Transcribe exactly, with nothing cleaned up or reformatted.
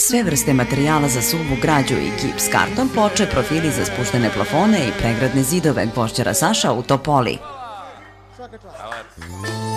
Sve vrste materijala za suvu građu i gips karton, ploče, profili za spuštene plafone i pregradne zidove. Gvožđara Saša u Topoli.